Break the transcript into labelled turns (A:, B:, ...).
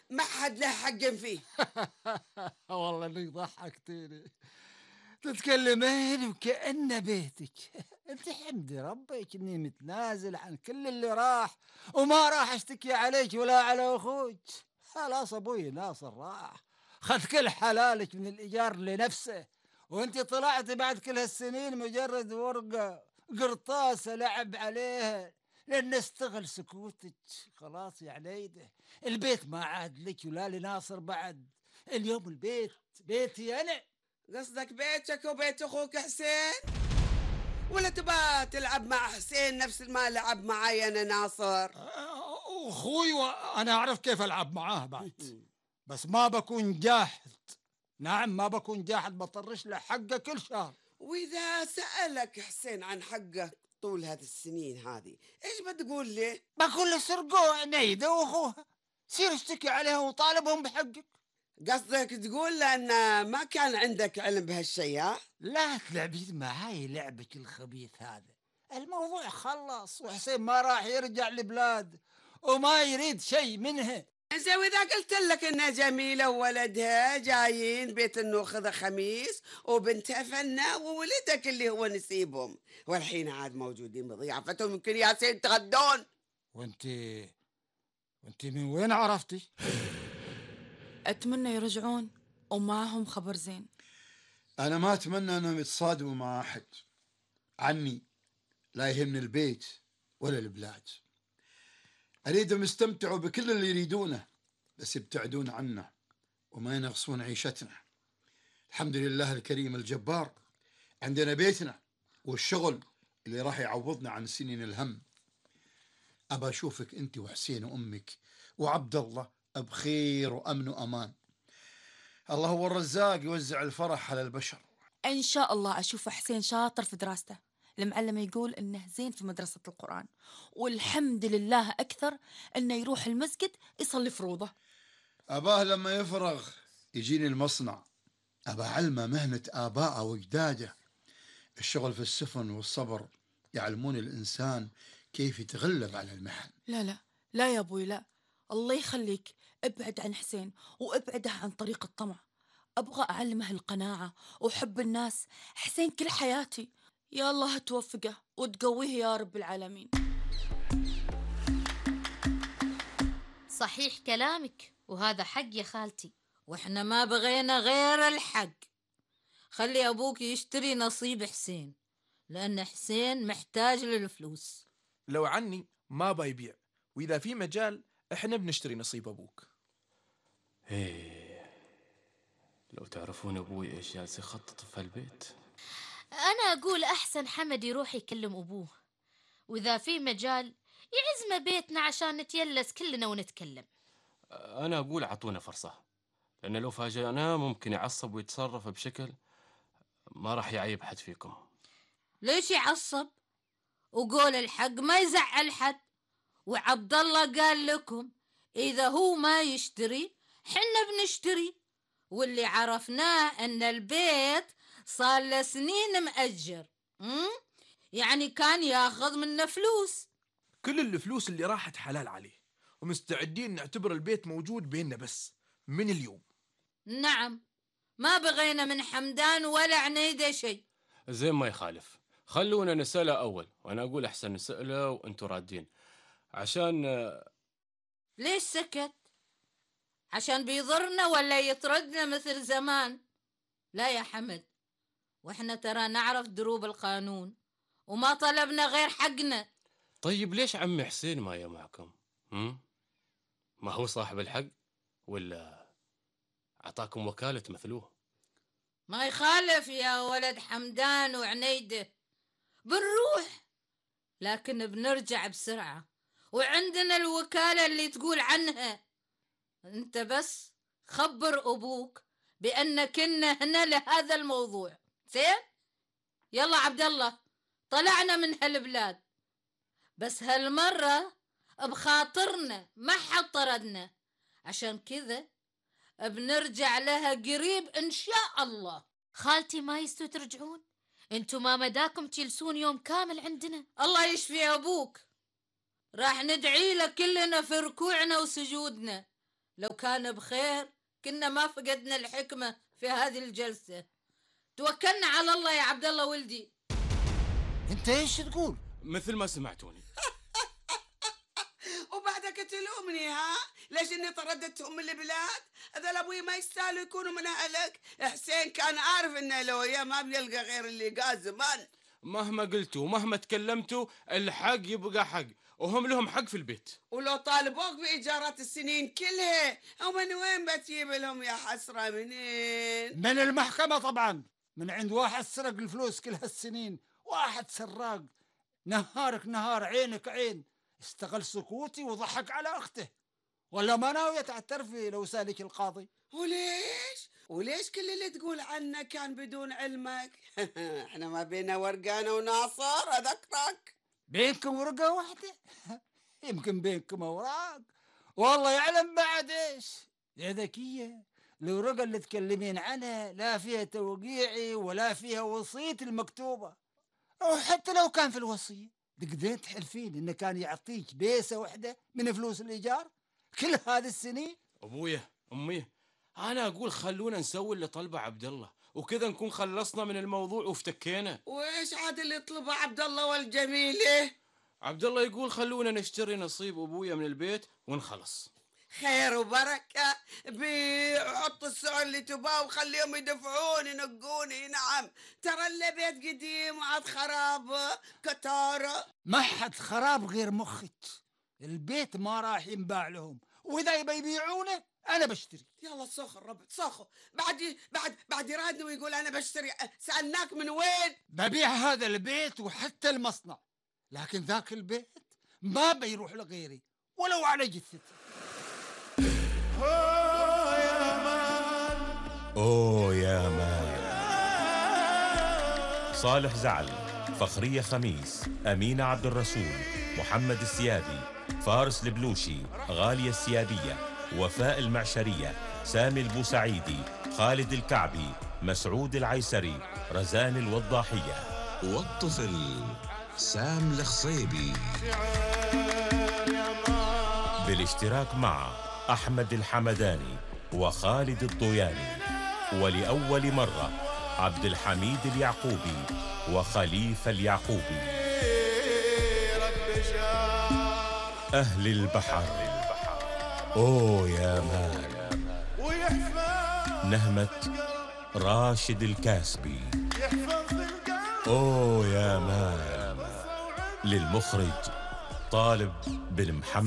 A: ما حد له حق فيه.
B: والله انك ضحكتيني، تتكلمين وكأنه بيتك. انت حمدي ربك اني متنازل عن كل اللي راح، وما راح اشتكي عليك ولا على اخوك. خلاص ابوي ناصر راح، خذ كل حلالك من الايجار لنفسه، وانت طلعت بعد كل هالسنين مجرد ورقه قرطاسه لعب عليها لان استغل سكوتك. خلاص يا عنيده، البيت ما عاد لك ولا لناصر بعد. اليوم البيت بيتي انا.
A: قصدك بيتك وبيت أخوك حسين؟ ولا تبى تلعب مع حسين نفس ما لعب معي أنا ناصر؟
B: اخوي وانا اعرف كيف العب معاه بعد، بس ما بكون جاحد. نعم ما بكون جاحد، بطرش له حقه كل شهر.
A: وإذا سألك حسين عن حقك طول هذه السنين هذه إيش بتقول لي؟
B: بقول له سرقوه عنيده واخوها، سير اشتكي عليهم وطالبهم بحقك.
A: قصدك تقول لأن ما كان عندك علم بهالشيء ها؟
B: لا تلعبين معاي لعبك الخبيث هذا. الموضوع خلص، وحسين ما راح يرجع لبلاد وما يريد شيء منها.
A: زين، وإذا قلت لك إنها جميلة وولدها جايين بيت النوخذة خميس وبنتها فنة وولدك اللي هو نسيبهم، والحين عاد موجودين بضيافتهم، يمكن ياسين يتغدون.
B: وانت من وين عرفتي؟
C: أتمنى يرجعون ومعهم خبر زين.
D: أنا ما أتمنى أنهم يتصادموا مع أحد. عني لا يهمني البيت ولا البلاد، أريدهم يستمتعوا بكل اللي يريدونه، بس يبتعدون عنا وما ينغصون عيشتنا. الحمد لله الكريم الجبار، عندنا بيتنا والشغل اللي راح يعوضنا عن سنين الهم. أبى أشوفك أنت وحسين وأمك وعبد الله بخير وأمن وأمان. الله هو الرزاق يوزع الفرح على البشر.
C: إن شاء الله أشوف حسين شاطر في دراسته، المعلم يقول إنه زين في مدرسة القرآن، والحمد لله أكثر إنه يروح المسجد يصلي فروضه.
D: أباه لما يفرغ يجيني المصنع، أبى علمه مهنة آباءه وأجداده. الشغل في السفن والصبر يعلمون الإنسان كيف يتغلب على المحن.
C: لا لا لا يا أبوي لا، الله يخليك ابعد عن حسين وابعده عن طريق الطمع. أبغى أعلمه القناعة وحب الناس. حسين كل حياتي، يا الله توفقه وتقويه يا رب العالمين.
E: صحيح كلامك، وهذا حق يا خالتي،
F: واحنا ما بغينا غير الحق. خلي أبوك يشتري نصيب حسين، لأن حسين محتاج للفلوس.
G: لو عني ما بيبيع، وإذا في مجال إحنا بنشتري نصيب أبوك.
H: إيه، لو تعرفون أبوي إيش جالس يخطط في هالبيت.
E: أنا أقول أحسن حمد يروح يكلم أبوه، وإذا في مجال يعزمه بيتنا عشان نتيلس كلنا ونتكلم.
H: أنا أقول عطونا فرصة، لأن لو فاجأناه ممكن يعصب ويتصرف بشكل ما راح يعيب حد فيكم.
F: ليش يعصب؟ وقول الحق ما يزعل حد. وعبد الله قال لكم إذا هو ما يشتري حنا بنشتري، واللي عرفناه أن البيت صار له سنين مأجر، يعني كان ياخذ منا فلوس.
G: كل الفلوس اللي راحت حلال عليه، ومستعدين نعتبر البيت موجود بيننا بس من اليوم.
F: نعم، ما بغينا من حمدان ولا عنيدة شيء.
H: زين ما يخالف، خلونا نسأله أول، وأنا أقول أحسن نسأله وأنتوا رادين. عشان
F: ليش سكت؟ عشان بيضرنا ولا يطردنا مثل زمان؟ لا يا حمد، وإحنا ترى نعرف دروب القانون وما طلبنا غير حقنا.
H: طيب ليش عمي حسين ما معكم؟ ما هو صاحب الحق ولا عطاكم وكالة مثلوه؟
F: ما يخالف يا ولد حمدان وعنيده، بنروح لكن بنرجع بسرعة، وعندنا الوكالة اللي تقول عنها. انت بس خبر أبوك بأن كنا هنا لهذا الموضوع. زين؟ يلا عبد الله، طلعنا من هالبلاد، بس هالمرة بخاطرنا ما حد طردنا، عشان كذا بنرجع لها قريب إن شاء الله.
E: خالتي ما يستو ترجعون؟ انتو ما مداكم تجلسون يوم كامل عندنا.
F: الله يشفي أبوك، راح ندعي لك كلنا في ركوعنا وسجودنا، لو كان بخير كنا ما فقدنا الحكمة في هذه الجلسة. توكلنا على الله يا عبد الله ولدي.
B: انت ايش تقول؟
H: مثل ما سمعتوني.
A: وبعدك تلومني ها؟ ليش اني طردتهم من البلاد؟ هذول ابوي ما يستاهلوا يكونوا من اهلك. حسين كان عارف انه لو هي ما بيلقى غير اللي قال زمان.
H: مهما قلتوا ومهما تكلمتوا الحق يبقى حق، وهم لهم حق في البيت.
A: ولو طالبوك بإيجارات السنين كلها، ومن وين بتجيب لهم يا حسرة؟ منين؟
B: من المحكمة طبعا، من عند واحد سرق الفلوس كل هالسنين، واحد سراق نهارك نهار عينك عين، استغل سكوتي وضحك على أخته. ولا ما ناوية تعترفي لو سالك القاضي؟
A: وليش كل اللي تقول عنه كان بدون علمك؟ احنا ما بينا ورقانة وناصر أذكرك.
B: بينكم ورقة واحدة؟ يمكن بينكم أوراق، والله يعلم بعد إيش. يا ذكية، الورقة اللي تكلمين عنها لا فيها توقيعي ولا فيها وصيتي المكتوبة، وحتى لو كان في الوصية تقدرين تحلفين إنه كان يعطيك بيسة واحدة من فلوس الإيجار كل هذه السنين؟
H: أبويا أمي، أنا أقول خلونا نسوي اللي طلبه عبد الله، وكذا نكون خلصنا من الموضوع وافتكينا.
A: وإيش عاد اللي يطلبه عبد الله والجميلة؟
H: عبد الله يقول خلونا نشتري نصيب أبويا من البيت ونخلص.
A: خير وبركة، بيع وحط السعر اللي تباه وخليهم يدفعون ينقوني. نعم، ترى اللي بيت قديم وعاد خراب كتارة.
B: ما حد خراب غير مخك. البيت ما راح ينباع لهم، وإذا يبي يبيعونه أنا بشتري.
A: يلا صخر ربط صخر، بعد يرادني ويقول أنا بشتري. سألناك من وين؟
B: ببيع هذا البيت وحتى المصنع، لكن ذاك البيت ما بيروح لغيري ولو على جثتي.
I: أوه يا مان. صالح زعل، فخرية خميس، أمينة عبد الرسول، محمد السيادي، فارس البلوشي، غالية السيادية، وفاء المعشرية، سامي البوسعيدي، خالد الكعبي، مسعود العيسري، رزان الوضاحية،
J: والطفل سام الخصيبي،
I: بالاشتراك مع أحمد الحمداني وخالد الضوياني، ولأول مرة عبد الحميد اليعقوبي وخليفة اليعقوبي. أهل البحر، أوه يا مان. نهمة راشد الكاسبي، أوه يا مان. للمخرج طالب بن محمد.